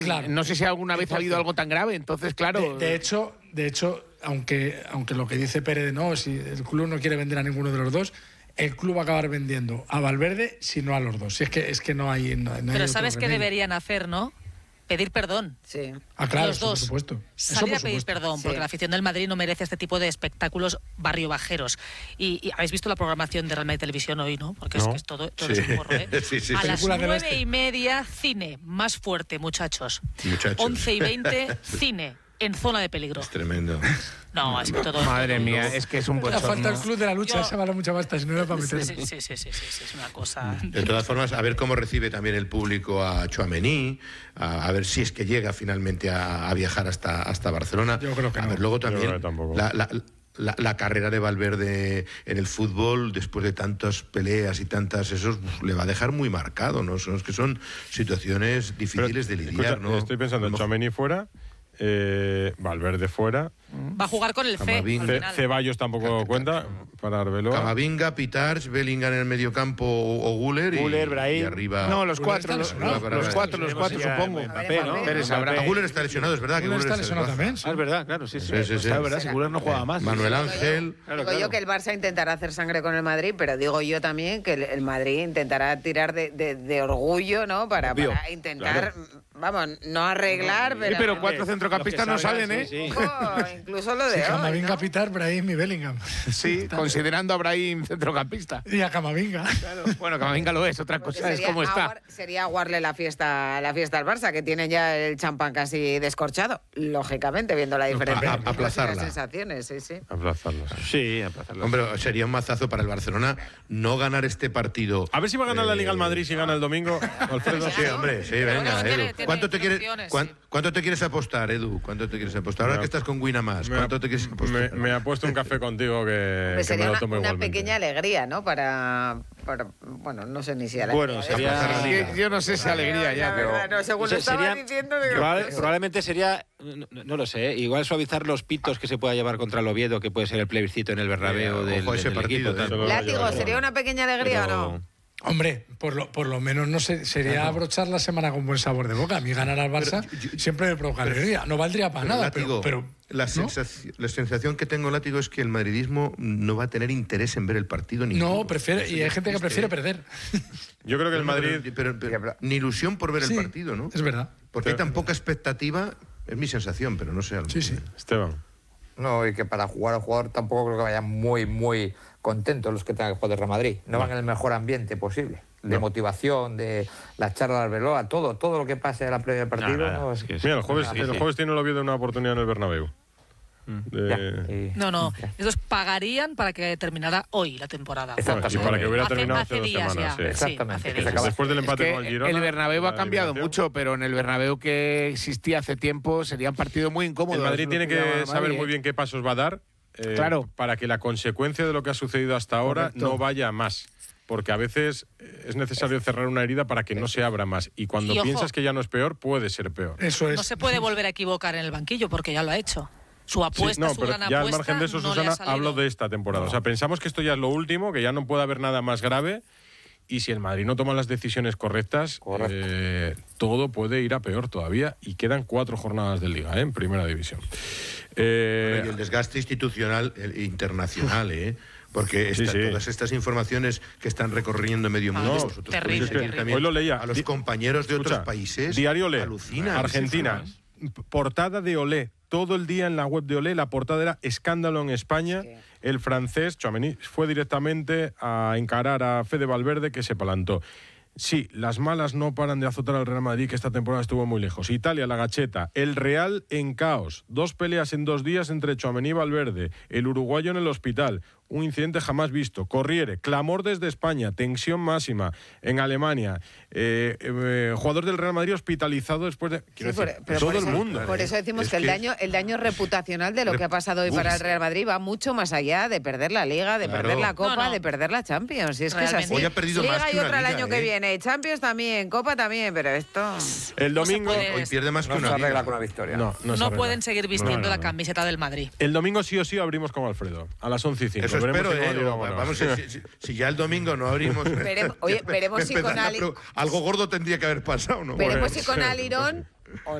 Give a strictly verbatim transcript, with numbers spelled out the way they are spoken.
Claro. No sé si alguna vez entonces, ha habido algo tan grave, entonces, claro... De, de hecho, de hecho aunque, aunque lo que dice Pérez de no, si el club no quiere vender a ninguno de los dos, el club va a acabar vendiendo a Valverde, si no a los dos. Si es que, es que no hay... No, no Pero hay ¿sabes qué remedio. deberían hacer, no? Pedir perdón. Sí. Ah, claro, los eso, dos. por supuesto. Eso, Salir por a pedir supuesto. perdón, Sí. porque la afición del Madrid no merece este tipo de espectáculos barrio bajeros. Y, y habéis visto la programación de Real Madrid Televisión hoy, ¿no? Porque No. es que es todo, todo Sí. es un porro, ¿eh? Sí, sí, a sí. las Películas del nueve oeste. y media, cine. Más fuerte, muchachos. Muchachos. Once y veinte, cine. En zona de peligro. Es tremendo. No, es que todo... Madre todo- mía, es que es un La falta el bochorno. club de la lucha, Yo- esa vale mucha pasta, si no era para Sí, meter. sí, sí, sí, sí, sí, sí, es una cosa... De todas formas, a ver cómo recibe también el público a Tchouaméni, a, a ver si es que llega finalmente a, a viajar hasta, hasta Barcelona. Yo creo que a no. ver, luego Yo creo también que tampoco. la, la, la, la carrera de Valverde en el fútbol, después de tantas peleas y tantas esos, pues, le va a dejar muy marcado, ¿no? Son, es que son situaciones difíciles Pero, de lidiar, escucha, ¿no? Estoy pensando A en lo mejor- Tchouaméni fuera, eh, Valverde fuera, Va a jugar con el C. Camavinga. al Ce- final. Ceballos tampoco cuenta para Arbeloa. Camavinga, Pitars, Bellingham en el mediocampo o, o Guller, y, Guller, Brahim. y arriba... No, los cuatro, está los, lesionado. los- los cuatro, los cuatro, Ya, supongo. Mbappé, ¿no? Pérez sabrá. Ah, Guller está lesionado, es verdad. que Guller está Guller se lesionado baja. también, sí. Ah, es verdad, claro, sí, sí. Sí, sí, sí. Es verdad, si Guller no juega más. Manuel Ángel... Claro, Digo claro. yo que el Barça intentará hacer sangre con el Madrid, pero digo yo también que el, el Madrid intentará tirar de, de- de orgullo, ¿no? Para, Obvio, para intentar, vamos, no arreglar, Sí, pero... pero cuatro centrocampistas no Los que salgan, salen, ¿eh? sí, sí. Ojo, incluso lo de Sí, hoy, Camavinga, ¿no? Pitar, Brahim y Bellingham. Sí, considerando a Brahim centrocampista. Y a Camavinga. Bueno, Camavinga lo es, otra Porque cosa es sería cómo está. aguar- sería aguarle la fiesta, la fiesta al Barça, que tiene ya el champán casi descorchado, lógicamente, viendo la diferencia. a- en las aplazarla. sensaciones, sí, sí. Aplazarlos. Sí, aplazarlo. Hombre, sería un mazazo para el Barcelona no ganar este partido. A ver si va a ganar la Eh, Liga al Madrid si gana el domingo, Alfredo. Sí, hombre, sí, Pero venga, bueno, tiene- Edu. tiene- ¿Cuánto te tiene quieres, opciones, cuán- sí. ¿Cuánto te quieres apostar, Edu? ¿Cuánto te quieres apostar? Ahora Me- que estás con Winamax, Me, ¿cuánto te quieres apostar? me, me ha puesto un café contigo que, Hombre, que me sería lo una, tomo una igualmente. pequeña alegría, ¿no? Para, para- bueno, no sé ni si alegría. Bueno, sería- Aplazar la liga. Yo, yo no sé si alegría ya, La pero... verdad, no, según Se- lo estaba sería- diciendo, digo, probable- pues, probablemente sería, no, no- no lo sé, ¿eh? Igual suavizar los pitos que se pueda llevar contra el Oviedo, que puede ser el plebiscito en el Bernabéu Eh, del, ojo a ese del partido, equipo. eh. tal. Se lo va a Látigo, llevar. ¿sería una pequeña alegría Pero- o no? Hombre, por lo, por lo menos no sé, sería abrochar la semana con buen sabor de boca. A mí ganar al Barça Pero yo- yo- siempre me provoca alegría. No valdría para Pero, nada, Látigo, pero, pero la, ¿no? sensación, la sensación que tengo, Látigo, es que el madridismo no va a tener interés en ver el partido ni No, prefiere, y hay gente que prefiere perder. Yo creo que el Madrid... Pero, pero- ni ilusión por ver Sí, el partido, ¿no? es verdad. Porque hay Pero- tan poca expectativa, es mi sensación, pero no sé. a lo Sí, sí. mejor. Esteban. No, y que para jugar al jugador tampoco creo que vayan muy, muy contentos los que tengan que jugar de Real Madrid. No van en el mejor ambiente posible. De motivación, de la charla de Arbeloa, todo, todo lo que pase a la previa del partido. Nada, no, es que es- Mira, el jueves, sí, el sí. jueves tiene el Oviedo una oportunidad en el Bernabéu. De- Ya, y- No, no, ya. estos pagarían para que terminara hoy la temporada. Exacto. Y para que hubiera Hace- terminado hace, hace dos días semanas. ya. Sí. Sí, Exactamente, hace que se días. acaba- Después del Es empate que con el Girona. el Bernabéu ha la cambiado eliminación. mucho, pero en el Bernabéu que existía hace tiempo sería un partido muy incómodo. El Madrid Es lo tiene llama que el saber Madrid, muy ¿eh? bien qué pasos va a dar eh, Claro. para que la consecuencia de lo que ha sucedido hasta ahora Correcto. no vaya a más. Porque a veces eh, es necesario cerrar una herida para que no se abra más. Y cuando Y ojo. piensas que ya no es peor, puede ser peor. Eso es. No se puede volver a equivocar en el banquillo porque ya lo ha hecho. Su Sí, apuesta, no, su pero gran ya al apuesta, margen de eso, no le ha Susana, salido. hablo de esta temporada. O sea, pensamos que esto ya es lo último, que ya no puede haber nada más grave. Y si el Madrid no toma las decisiones correctas, Correcto. eh, todo puede ir a peor todavía. Y quedan cuatro jornadas de Liga, ¿eh? En Primera División. Eh, Y el desgaste institucional e internacional, ¿eh? Porque Sí, esta- sí. todas estas informaciones que están recorriendo medio mundo, No, vosotros terrible, podéis seguir terrible. también Hoy lo leía. a los Di- compañeros de Escucha, otros países. Diario Olé, alucinan. Argentina, p- portada de Olé. Todo el día en la web de Olé, la portada era escándalo en España. El francés, Tchouaméni, fue directamente a encarar a Fede Valverde, que se plantó. Sí, las malas no paran de azotar al Real Madrid, que esta temporada estuvo muy lejos. Italia, la gacheta. El Real en caos. Dos peleas en dos días entre Tchouaméni y Valverde. El uruguayo en el hospital. Un incidente jamás visto. Corriere. Clamor desde España. Tensión máxima. En Alemania. Eh, eh, jugador del Real Madrid hospitalizado después de... Quiero Sí, por- decir, pero todo por el eso- mundo. Por eso decimos Es que, el que- daño el daño reputacional de lo que ha pasado hoy Uf. para el Real Madrid va mucho más allá de perder la Liga, de Claro. perder la Copa, No, no. de perder la Champions. Y es que es Realmente. así. Hoy ha perdido Liga más que y una otra el Liga, año que ¿eh? viene. Champions también, Copa también, pero esto... El No se domingo... puede- Hoy pierde más que No se una arregla liga. con una victoria. No, no, se No arregla. pueden seguir vistiendo No, no, la no. camiseta del Madrid. El domingo sí o sí abrimos con Alfredo, a las once y cinco. Eso lo veremos espero, si con ¿eh? Alirón o no. Vamos, si, si- si ya el domingo no abrimos... Veremos- oye, veremos me si con empezarán a Ali- pre- Algo gordo tendría que haber pasado, ¿no? Veremos Bueno, si con Alirón o